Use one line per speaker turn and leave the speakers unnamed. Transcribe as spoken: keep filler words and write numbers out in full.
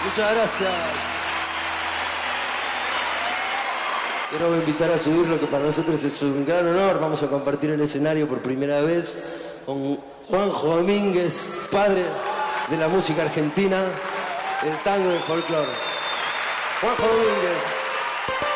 Muchas gracias. Quiero invitar a subir lo que para nosotros es un gran honor. Vamos a compartir el escenario por primera vez con Juanjo Domínguez, padre de la música argentina, el tango y el folclore. Juanjo Domínguez.